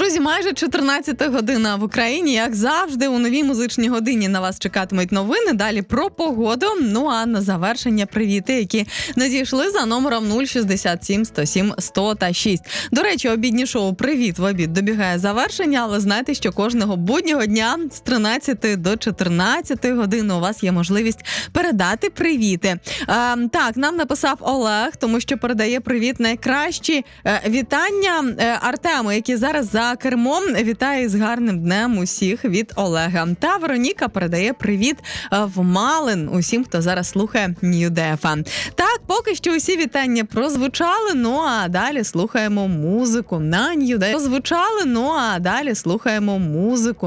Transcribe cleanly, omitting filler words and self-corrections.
Друзі, майже 14 година в Україні. Як завжди, у новій музичній годині на вас чекатимуть новини. Далі про погоду. Ну а на завершення привіти, які надійшли за номером 067 107 100 та 6. До речі, обіднє шоу «Привіт в обід» добігає завершення, але знайте, що кожного буднього дня з 13 до 14 години у вас є можливість передати привіти. Так, нам написав Олег, тому що передає привіт найкращі вітання Артему, який зараз за кермом. Вітає з гарним днем усіх від Олега. Та Вероніка передає привіт в Малин усім, хто зараз слухає New Day FM. Так, поки що усі вітання прозвучали, ну а далі слухаємо музику на New Day.